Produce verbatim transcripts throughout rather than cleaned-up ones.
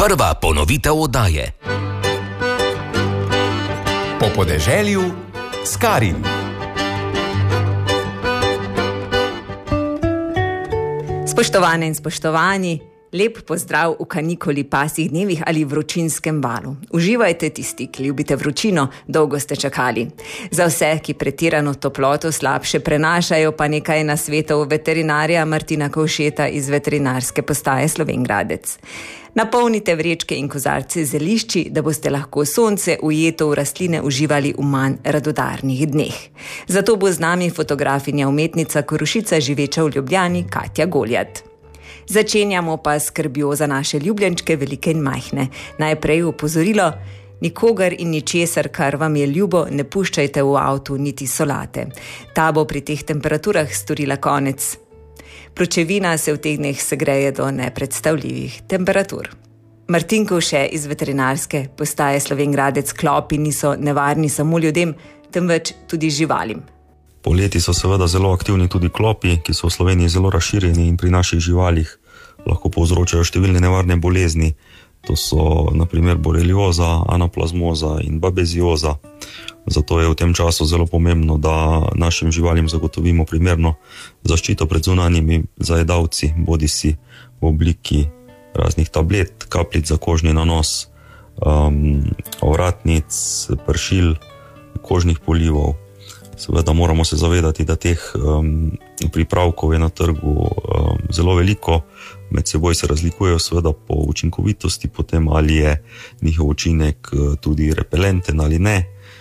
Prva ponovitev oddaje. Po podeželju s Karin. Spoštovane in spoštovani, lep pozdrav v kanikoli, pasjih dnevih ali vročinskem valu. Uživajte tisti, ki ljubite vročino, dolgo ste čakali. Za vse, ki pretirano toploto slabše prenašajo, pa nekaj nasvetov veterinarja Martina Kovšeta iz veterinarske postaje Slovenj Gradec. Napolnite vrečke in kozarce z zelišči, da boste lahko sonce ujeto v rastline uživali v manj radodarnih dneh. Zato bo z nami fotografinja umetnica Korošica, živeča v Ljubljani, Katja Goljat. Začenjamo pa skrbjo za naše ljubljenčke, velike in majhne. Najprej opozorilo: nikogar in ničesar, kar vam je ljubo, ne puščajte v avtu niti solate. Ta bo pri teh temperaturah storila konec. Pločevina se v teh dneh segreje do nepredstavljivih temperatur. Martin Kovše iz veterinarske postaje Slovenj Gradec: klopi niso nevarni samo ljudem, temveč tudi živalim. Poleti so seveda zelo aktivni tudi klopi, ki so v Sloveniji zelo razširjeni in pri naših živalih lahko povzročajo številne nevarne bolezni. To so na primer borelioza, anaplazmoza in babezioza. Zato je v tem času zelo pomembno, da našim živalim zagotovimo primerno zaščito pred zunanjimi zajedavci, bodisi v obliki raznih tablet, kapljic za kožni nanos, um, ovratnic, pršil, kožnih polivov. Seveda moramo se zavedati, da teh um, pripravkov je na trgu um, zelo veliko, med seboj se razlikujejo seveda po učinkovitosti, potem ali je njihov učinek tudi repelenten ali ne,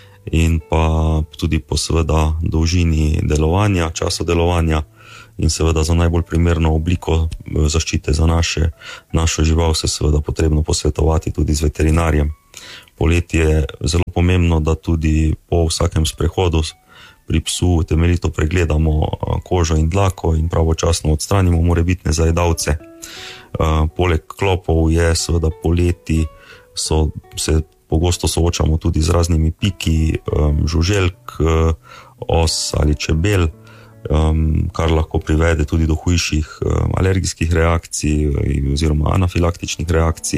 in pa tudi po seveda dolžini delovanja, času delovanja in seveda za najbolj primerno obliko zaščite za naše, našo žival se seveda potrebno posvetovati tudi z veterinarjem. Poleti je zelo pomembno, da tudi po vsakem sprehodu pri psu temeljito pregledamo kožo in dlako in pravočasno odstranimo morebitne zajedavce. Poleg klopov je seveda poleti so, se pogosto soočamo tudi z raznimi piki žuželk, os ali čebel, kar lahko privede tudi do hujših alergijskih reakcij oziroma anafilaktičnih reakcij.